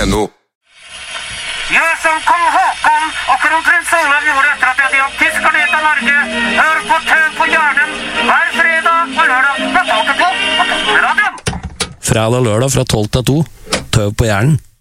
nrk.no. Gjør som kong Håkon og kronprins Olav gjorde etter at de hadde gjort tyskerne ut av Norge. Hør på Tøv på Hjernen hver fredag og lørdag fra 12 til 2 på Radioen. Fredag og lørdag fra 12 til 2. Tøv på Hjernen.